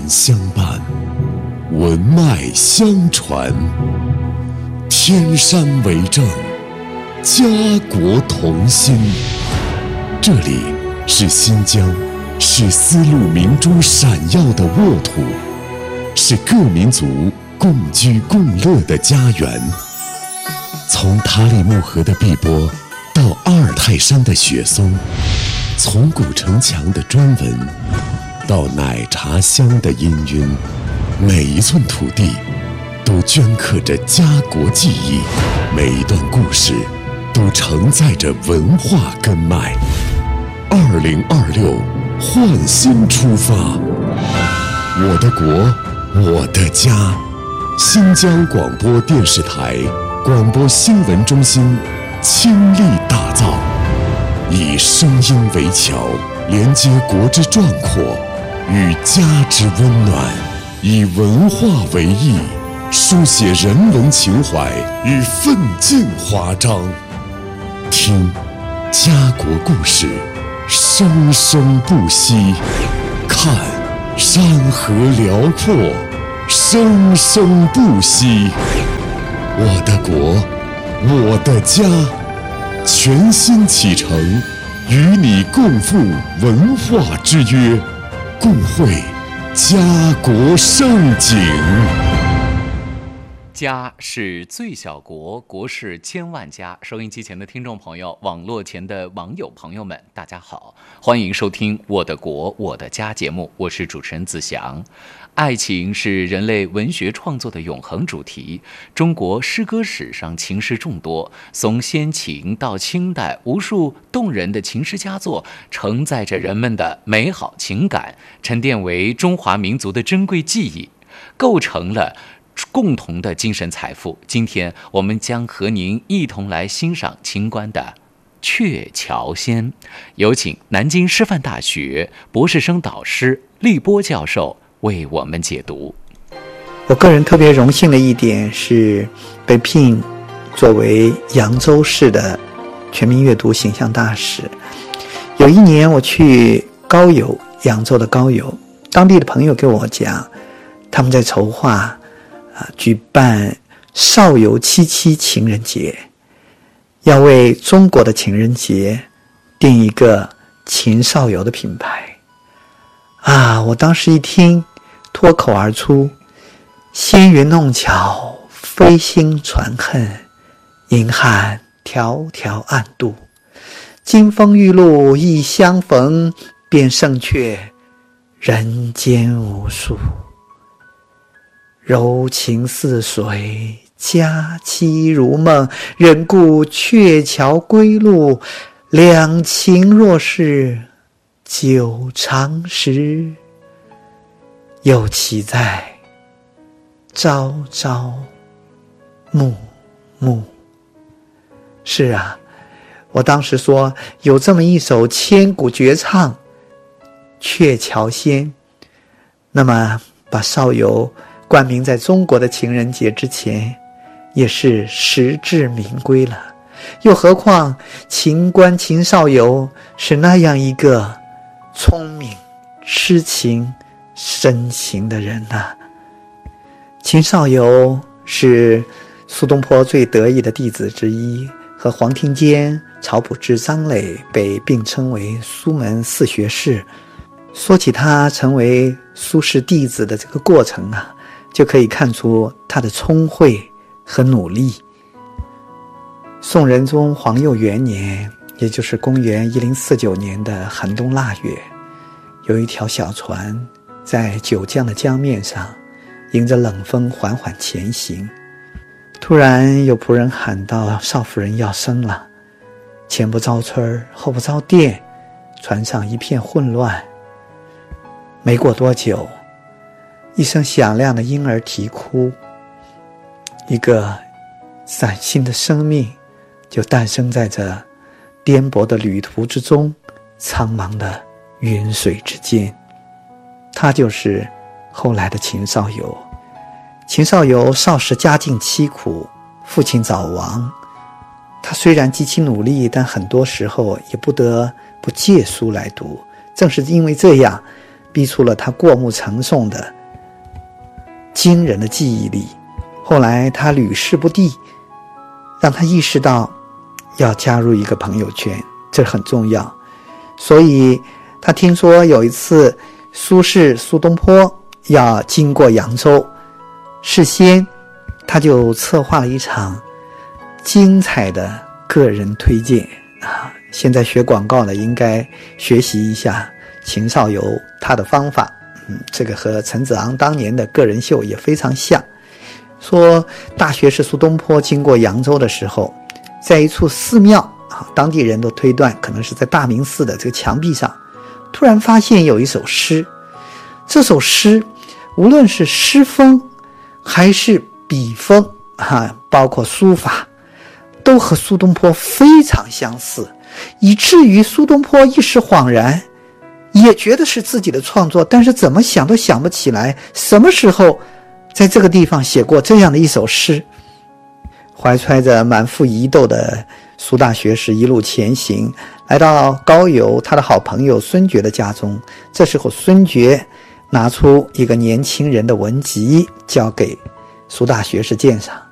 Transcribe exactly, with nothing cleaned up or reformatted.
相伴，文脉相传，天山为证，家国同心。这里是新疆，是丝路明珠闪耀的沃土，是各民族共居共乐的家园。从塔里木河的碧波到阿尔泰山的雪松，从古城墙的砖纹到奶茶香的氤氲，每一寸土地都镌刻着家国记忆，每一段故事都承载着文化根脉。二零二六，焕新出发，我的国，我的家。新疆广播电视台广播新闻中心倾力打造，以声音为桥，连接国之壮阔与家之温暖，以文化为翼，书写人文情怀与奋进华章。听家国故事，生生不息；看山河辽阔，生生不息。我的国，我的家，全新启程，与你共赴文化之约，共绘家国盛景。 家是最小国，国是千万家。收音机前的听众朋友，网络前的网友朋友们，大家好，欢迎收听《我的国我的家》节目，我是主持人子祥。爱情是人类文学创作的永恒主题。中国诗歌史上情诗众多，从先秦到清代，无数动人的情诗佳作承载着人们的美好情感，沉淀为中华民族的珍贵记忆，构成了共同的精神财富。今天我们将和您一同来欣赏秦观的《鹊桥仙》，有请南京师范大学博士生导师厉波教授为我们解读。 我个人特别荣幸的一点是被聘作为扬州市的全民阅读形象大使。有一年我去高邮，扬州的高邮，当地的朋友给我讲，他们在筹划啊举办邵游七七情人节，要为中国的情人节定一个秦邵游的品牌。啊，我当时一听，脱口而出：纤云弄巧，飞星传恨，银汉迢迢暗度。金风玉露一相逢，便胜却人间无数。柔情似水，佳期如梦，忍顾鹊桥归路，两情若是久长时，又岂在朝朝暮暮。是啊，我当时说有这么一首千古绝唱《鹊桥仙》，那么把邵游冠名在中国的情人节之前，也是实至名归了。又何况秦观秦邵游是那样一个聪明、痴情、深情的人啊。秦邵游是苏东坡最得意的弟子之一，和黄庭坚、曹朴之、张磊被并称为苏门四学士。说起他成为苏轼弟子的这个过程啊，就可以看出他的聪慧和努力。宋仁宗皇佑元年，也就是公元一零四九年的寒冬腊月，有一条小船在九江的江面上，迎着冷风缓缓前行。突然有仆人喊道：少夫人要生了。前不着村后不着店，船上一片混乱。没过多久，一声响亮的婴儿啼哭，一个崭新的生命就诞生在这颠簸的旅途之中，苍茫的云水之间。他就是后来的秦邵游。秦邵游少时家境凄苦，父亲早亡，他虽然极其努力，但很多时候也不得不借书来读。正是因为这样，逼出了他过目成诵的惊人的记忆力。后来他屡试不第，让他意识到要加入一个朋友圈，这很重要。所以他听说有一次苏轼苏东坡要经过扬州，事先他就策划了一场精彩的个人推荐啊！现在学广告的应该学习一下秦少游他的方法，嗯，这个和陈子昂当年的个人秀也非常像。说大学士苏东坡经过扬州的时候，在一处寺庙啊，当地人都推断可能是在大明寺的这个墙壁上，突然发现有一首诗。这首诗无论是诗风还是笔锋啊，包括书法，都和苏东坡非常相似，以至于苏东坡一时恍然，也觉得是自己的创作，但是怎么想都想不起来什么时候在这个地方写过这样的一首诗。怀揣着满腹疑窦的苏大学士一路前行，来到高邮他的好朋友孙觉的家中。这时候孙觉拿出一个年轻人的文集交给苏大学士鉴赏，